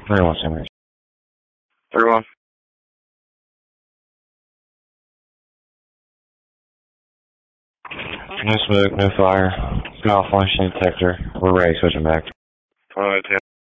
31 Sandwich. 31. No smoke, no fire. Malfunction detector. We're ready, switching back. 2810.